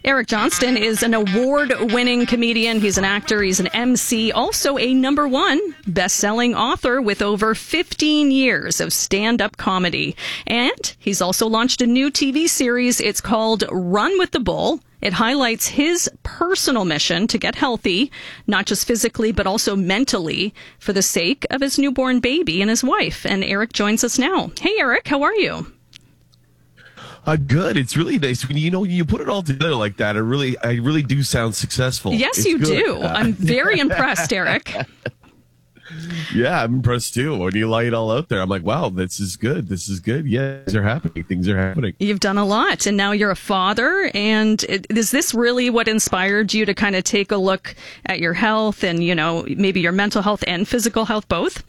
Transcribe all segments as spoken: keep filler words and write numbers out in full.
Eric Johnston is an award-winning comedian. He's an actor. He's an M C, also a number one best-selling author with over fifteen years of stand-up comedy. And he's also launched a new T V series. It's called Run with the Bull. It highlights his personal mission to get healthy, not just physically, but also mentally, for the sake of his newborn baby and his wife. And Eric joins us now. Hey, Eric, how are you? Uh, good. It's really nice when you know you put it all together like that. It really, I really do sound successful. Yes, it's you good. do. Uh, I'm very impressed, Eric. Yeah, I'm impressed too. When you lay it all out there, I'm like, wow, this is good. This is good. Yeah, things are happening. Things are happening. You've done a lot, and now you're a father. And it, is this really what inspired you to kind of take a look at your health and, you know, maybe your mental health and physical health both?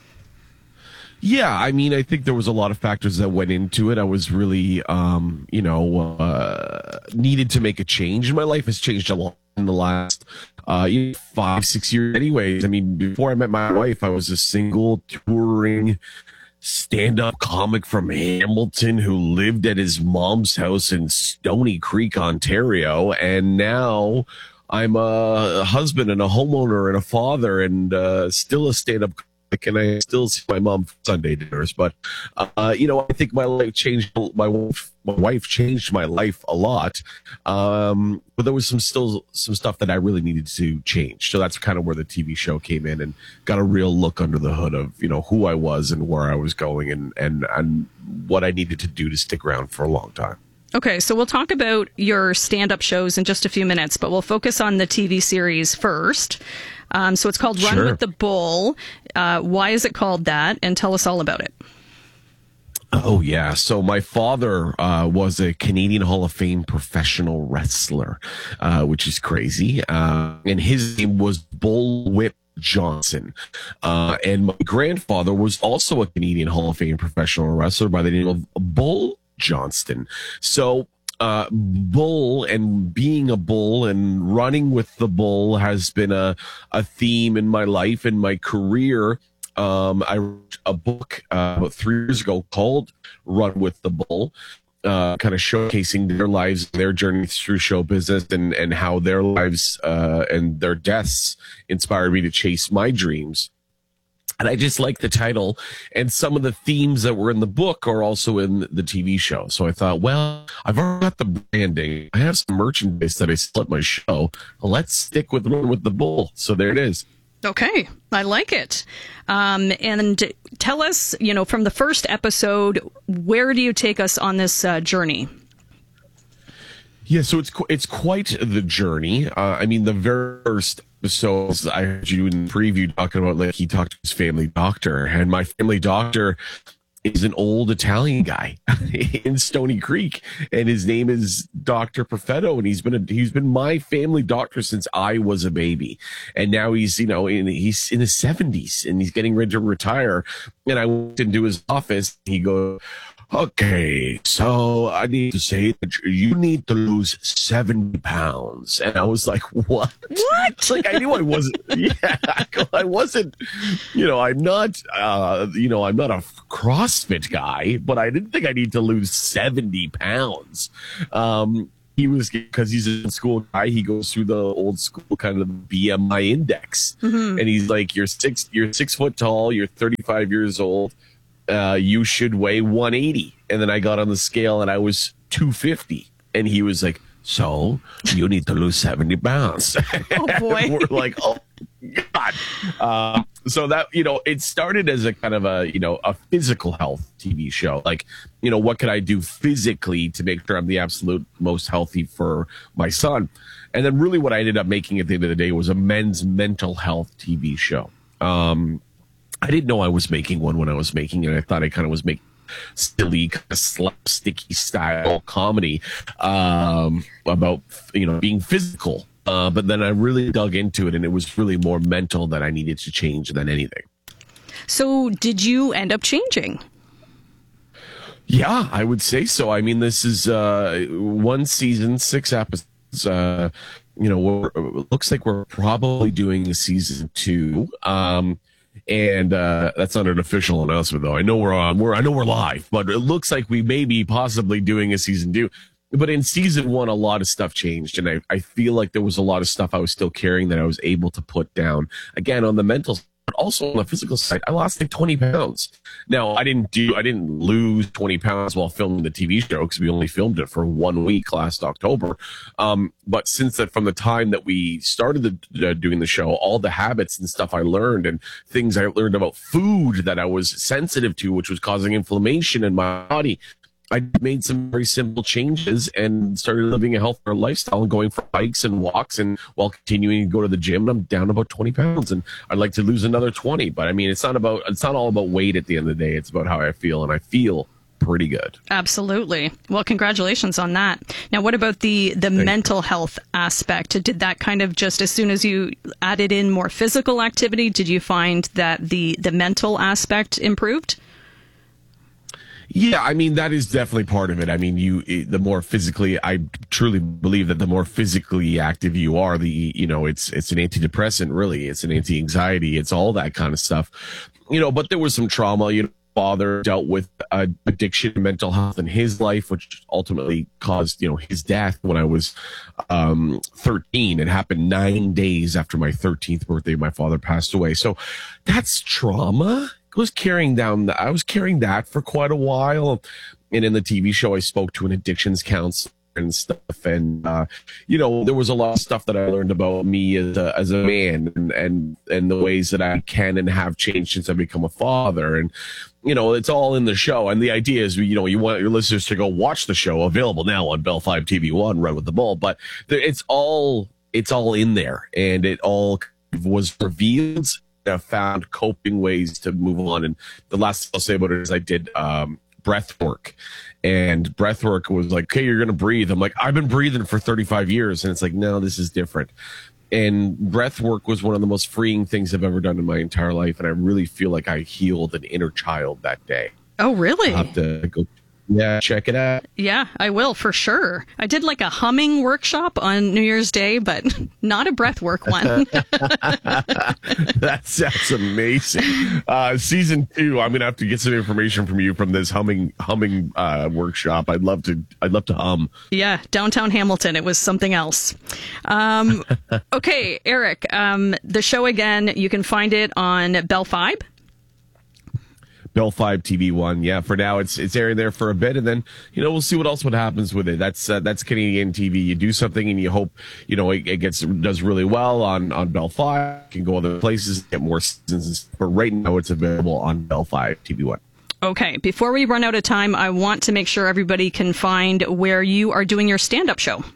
Yeah, I mean, I think there was a lot of factors that went into it. I was really, um, you know, uh, needed to make a change. My life has changed a lot in the last uh, five, six years anyways. I mean, before I met my wife, I was a single touring stand-up comic from Hamilton who lived at his mom's house in Stony Creek, Ontario. And now I'm a husband and a homeowner and a father and uh, still a stand-up comic. And I still see my mom for Sunday dinners, but uh, you know, I think my life changed. My wife, my wife changed my life a lot. Um, but there was some still some stuff that I really needed to change. So that's kind of where the T V show came in and got a real look under the hood of, you know, who I was and where I was going and and and what I needed to do to stick around for a long time. Okay, so we'll talk about your stand-up shows in just a few minutes, but we'll focus on the T V series first. Um, so it's called Run Sure. with the Bull. Uh, why is it called that? And tell us all about it. Oh, yeah. So my father uh, was a Canadian Hall of Fame professional wrestler, uh, which is crazy. Uh, and his name was Bull Whip Johnson. Uh, and my grandfather was also a Canadian Hall of Fame professional wrestler by the name of Bull Johnston. So uh, bull and being a bull and running with the bull has been a, a theme in my life and my career. Um, I wrote a book uh, about three years ago called Run with the Bull, uh, kind of showcasing their lives, their journeys through show business and, and how their lives uh, and their deaths inspired me to chase my dreams. And I just like the title, and some of the themes that were in the book are also in the T V show. So I thought, well, I've already got the branding. I have some merchandise that I sell at my show. Let's stick with Run with the Bull. So there it is. Okay, I like it. Um, and tell us, you know, from the first episode, where do you take us on this uh, journey? Yeah, so it's it's quite the journey. Uh, I mean, the very first episode, I heard you in the preview talking about, like, he talked to his family doctor, and my family doctor is an old Italian guy in Stony Creek, and his name is Doctor Perfetto, and he's been a, he's been my family doctor since I was a baby, and now he's you know in he's in his seventies, and he's getting ready to retire. And I went into his office. He goes, okay, so I need to say that you need to lose seventy pounds. And I was like, what? What? Like, I knew I wasn't, yeah, I wasn't, you know, I'm not, uh, you know, I'm not a CrossFit guy, but I didn't think I need to lose seventy pounds. Um, He was, because he's a school guy, he goes through the old school kind of B M I index. Mm-hmm. And he's like, you're six, you're six foot tall, you're thirty-five years old. Uh, you should weigh one eighty. And then I got on the scale and I was two fifty. And he was like, so you need to lose seventy pounds. Oh, boy. We're like, oh, God. Uh, so that, you know, it started as a kind of a, you know, a physical health T V show. Like, you know, what could I do physically to make sure I'm the absolute most healthy for my son? And then really what I ended up making at the end of the day was a men's mental health T V show. Um, I didn't know I was making one when I was making it. I thought I kind of was making silly, kind of slapsticky style comedy um, about, you know, being physical. Uh, but then I really dug into it, and it was really more mental that I needed to change than anything. So did you end up changing? Yeah, I would say so. I mean, this is uh, one season, six episodes. Uh, you know, we're, it looks like we're probably doing a season two. Um, And uh, that's not an official announcement, though. I know we're on. We're I know we're live, but it looks like we may be possibly doing a season two. but in season one, a lot of stuff changed. And I, I feel like there was a lot of stuff I was still carrying that I was able to put down. Again, on the mental side, but also on the physical side, I lost like twenty pounds. Now, I didn't do, I didn't lose twenty pounds while filming the T V show because we only filmed it for one week last October. Um, but since that, from the time that we started the, uh, doing the show, all the habits and stuff I learned and things I learned about food that I was sensitive to, which was causing inflammation in my body, I made some very simple changes and started living a healthier lifestyle and going for hikes and walks, and while continuing to go to the gym. I'm down about twenty pounds, and I'd like to lose another twenty. But I mean, it's not about, it's not all about weight at the end of the day. It's about how I feel, and I feel pretty good. Absolutely. Well, congratulations on that. Now, what about the, the mental health aspect? Did that kind of just, as soon as you added in more physical activity, did you find that the, the mental aspect improved? Yeah, I mean, that is definitely part of it. I mean, you, the more physically, I truly believe that the more physically active you are, the, you know, it's, it's an antidepressant, really. It's an anti-anxiety. It's all that kind of stuff, you know, but there was some trauma, you know. Father dealt with uh, addiction and mental health in his life, which ultimately caused, you know, his death when I was um, thirteen. It happened nine days after my thirteenth birthday. My father passed away. So that's trauma. I was carrying down, I was carrying that for quite a while. And in the T V show, I spoke to an addictions counselor and stuff. And, uh, you know, there was a lot of stuff that I learned about me as a, as a man, and, and, and the ways that I can and have changed since I become a father. And, you know, it's all in the show. And the idea is, you know, you want your listeners to go watch the show, available now on Bell five T V one, Run with the Bull. But it's all, it's all in there, and it all was revealed. I found coping ways to move on. And the last thing I'll say about it is I did, um, breath work. And breath work was like, okay, you're going to breathe. I'm like, I've been breathing for thirty-five years. And it's like, no, this is different. And breath work was one of the most freeing things I've ever done in my entire life. And I really feel like I healed an inner child that day. Oh, really? I'll have to go. Yeah, check it out. Yeah, I will for sure. I did like a humming workshop on New Year's Day, but not a breath work one. That sounds amazing. Uh, season two, I'm gonna have to get some information from you from this humming humming uh, workshop. I'd love to. I'd love to hum. Yeah, downtown Hamilton. It was something else. Um, okay, Eric. Um, the show again. You can find it on Bell five. Bell five T V one, yeah. For now, it's it's airing there for a bit, and then, you know, we'll see what else what happens with it. That's uh, that's Canadian T V. You do something, and you hope, you know, it, it gets does really well on on Bell five. You can go other places, get more seasons. But right now, it's available on Bell five T V one. Okay. Before we run out of time, I want to make sure everybody can find where you are doing your stand-up show.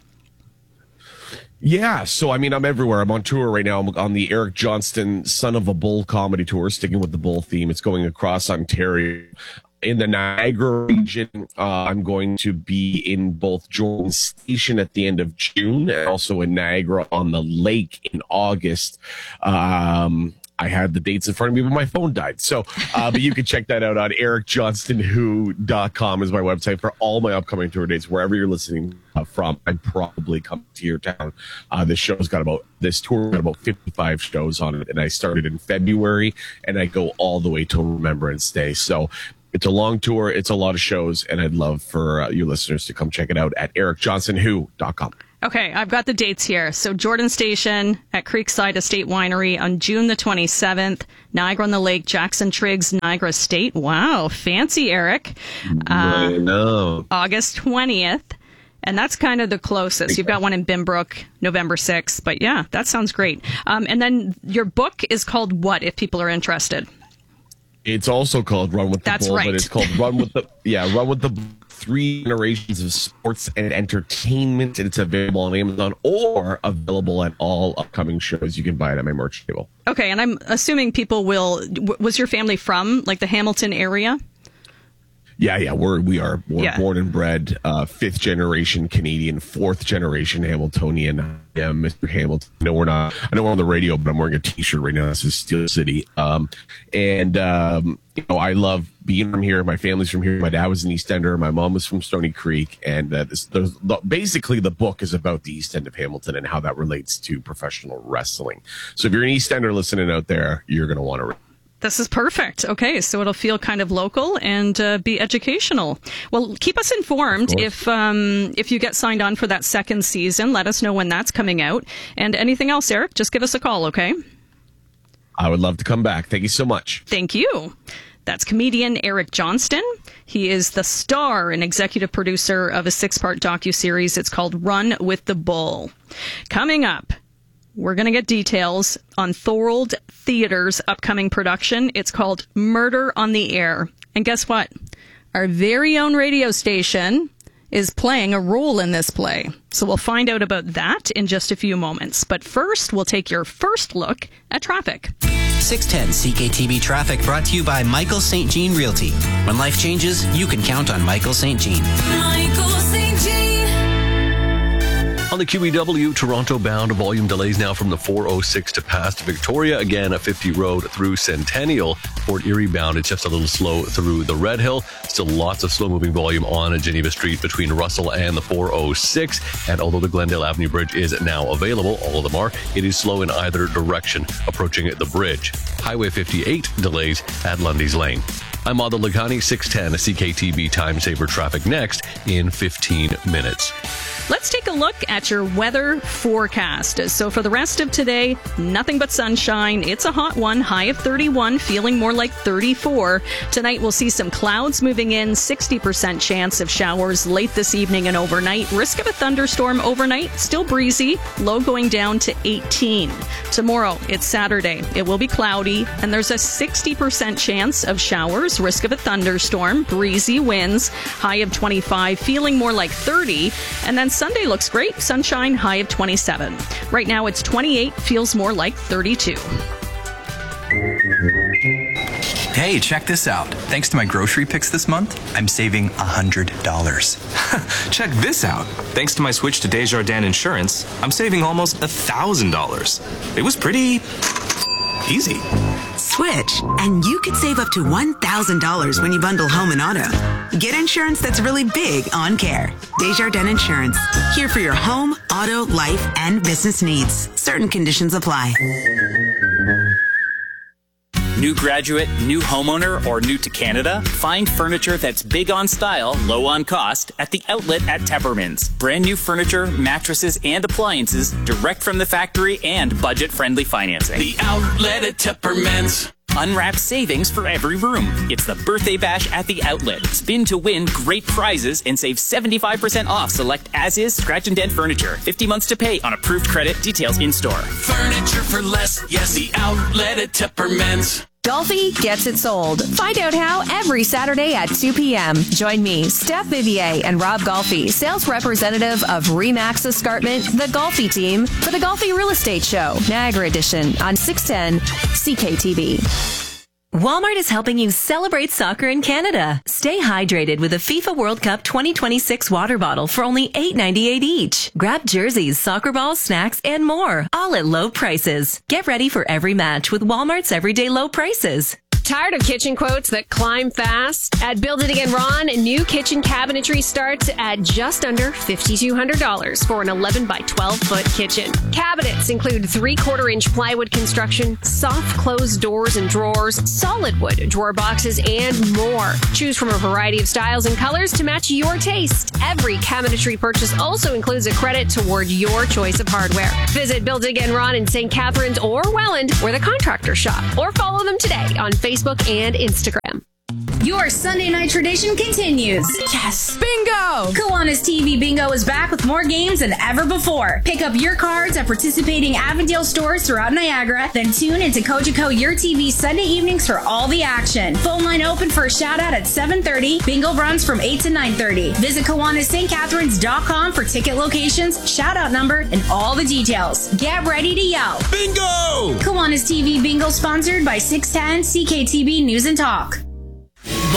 Yeah, so I mean, I'm everywhere. I'm on tour right now. I'm on the Eric Johnston Son of a Bull comedy tour, sticking with the bull theme. It's going across Ontario. In the Niagara region, uh, I'm going to be in both Jordan Station at the end of June, and also in Niagara on the Lake in August. Um, I had the dates in front of me, but my phone died. So, uh, but you can check that out on eric johnston who dot com is my website for all my upcoming tour dates. Wherever you're listening uh, from, I'm probably coming to your town. Uh, this show's got about, this tour got about fifty-five shows on it, and I started in February, and I go all the way till Remembrance Day. So it's a long tour. It's a lot of shows, and I'd love for uh, you listeners to come check it out at eric johnston who dot com. Okay, I've got the dates here. So Jordan Station at Creekside Estate Winery on June the twenty-seventh. Niagara on the Lake, Jackson Triggs, Niagara Estate. Wow, fancy, Eric. Uh, I know. August twentieth. And that's kind of the closest. You've got one in Bimbrook, November sixth. But yeah, that sounds great. Um, and then your book is called what, if people are interested? It's also called Run with the That's Bull, right. but it's called Run with the, yeah, Run with the Three Generations of Sports and Entertainment. And it's available on Amazon or available at all upcoming shows. You can buy it at my merch table. Okay, and I'm assuming people will, w- was your family from like the Hamilton area? Yeah, yeah, we're we are we're Yeah. born and bred, uh, fifth generation Canadian, fourth generation Hamiltonian. Yeah, Mister Hamilton. No, we're not. I know we're on the radio, but I'm wearing a T-shirt right now. This is Steel City. Um, and um, you know, I love being from here. My family's from here. My dad was an East Ender. My mom was from Stony Creek. And uh, this, the, the, basically, the book is about the East End of Hamilton and how that relates to professional wrestling. So if you're an East Ender listening out there, you're going to want to read. This is perfect. Okay, so it'll feel kind of local and uh, be educational. Well, keep us informed if um, if you get signed on for that second season. Let us know when that's coming out. And anything else, Eric, just give us a call, okay? I would love to come back. Thank you so much. Thank you. That's comedian Eric Johnston. He is the star and executive producer of a six-part docuseries. It's called Run with the Bull. Coming up, we're going to get details on Thorold Theatre's upcoming production. It's called Murder on the Air. And guess what? Our very own radio station is playing a role in this play. So we'll find out about that in just a few moments. But first, we'll take your first look at traffic. six ten C K T B Traffic brought to you by Michael Saint Jean Realty. When life changes, you can count on Michael Saint Jean. Michael Saint Jean. On the Q E W, Toronto bound, volume delays now from the four oh six to past Victoria. Again, a fifty road through Centennial. Fort Erie bound, it's just a little slow through the Red Hill. Still lots of slow-moving volume on Geneva Street between Russell and the four oh six. And although the Glendale Avenue Bridge is now available, all of them are, it is slow in either direction approaching the bridge. Highway fifty-eight delays at Lundy's Lane. I'm Adil Laghani, six ten C K T B Time Saver Traffic next in fifteen minutes. Let's take a look at your weather forecast. So for the rest of today, nothing but sunshine. It's a hot one, high of thirty-one, feeling more like thirty-four. Tonight we'll see some clouds moving in, sixty percent chance of showers late this evening and overnight. Risk of a thunderstorm overnight, still breezy, low going down to eighteen. Tomorrow, it's Saturday. It will be cloudy, and there's a sixty percent chance of showers, risk of a thunderstorm, breezy winds, high of twenty-five, feeling more like thirty. And then Sunday looks great. Sunshine, high of twenty-seven. Right now it's twenty-eight, feels more like thirty-two. Hey, check this out. Thanks to my grocery picks this month, I'm saving one hundred dollars. Check this out. Thanks to my switch to Desjardins Insurance, I'm saving almost one thousand dollars. It was pretty easy. Switch, and you could save up to one thousand dollars when you bundle home and auto. Get insurance that's really big on care. Desjardins Insurance. Here for your home, auto, life, and business needs. Certain conditions apply. New graduate, new homeowner, or new to Canada? Find furniture that's big on style, low on cost at the Outlet at Tepperman's. Brand new furniture, mattresses, and appliances direct from the factory and budget-friendly financing. The Outlet at Tepperman's. Unwrapped savings for every room. It's the birthday bash at the Outlet. Spin to win great prizes and save seventy-five percent off select as-is scratch and dent furniture. fifty months to pay on approved credit. Details in store. Furniture for less. Yes, the Outlet at Tepperman's. Golfi gets it sold. Find out how every Saturday at two p.m. Join me, Steph Vivier, and Rob Golfi, sales representative of Remax Escarpment, the Golfi team, for the Golfi Real Estate Show, Niagara Edition, on six ten C K T V. Walmart is helping you celebrate soccer in Canada. Stay hydrated with a FIFA World Cup twenty twenty-six water bottle for only eight ninety-eight each. Grab jerseys, soccer balls, snacks, and more, all at low prices. Get ready for every match with Walmart's everyday low prices. Tired of kitchen quotes that climb fast? At Build It Again Ron, new kitchen cabinetry starts at just under five thousand two hundred dollars for an eleven by twelve foot kitchen. Cabinets include three-quarter inch plywood construction, soft closed doors and drawers, solid wood drawer boxes, and more. Choose from a variety of styles and colors to match your taste. Every cabinetry purchase also includes a credit toward your choice of hardware. Visit Build It Again Ron in Saint Catharines or Welland, where the contractors shop, or follow them today on Facebook and Instagram. Your Sunday night tradition continues. Yes! Bingo! Kiwanis T V Bingo is back with more games than ever before. Pick up your cards at participating Avondale stores throughout Niagara, then tune into Cogeco Your T V Sunday evenings for all the action. Phone line open for a shout out at seven thirty. Bingo runs from eight to nine thirty. Visit Kiwanis St Catharines dot com for ticket locations, shout out number, and all the details. Get ready to yell. Bingo! Kiwanis T V Bingo sponsored by six ten C K T B News and Talk.